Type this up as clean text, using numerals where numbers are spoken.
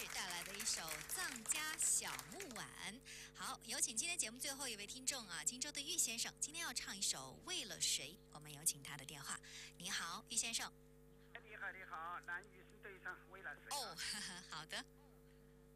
士带来的一首《藏家小木碗》。好，有请今天节目最后一位听众啊，荆州的玉先生，今天要唱一首《为了谁》，我们有请他的电话。你好，玉先生。 你好，南屿是对上为了谁？ 哦，好的。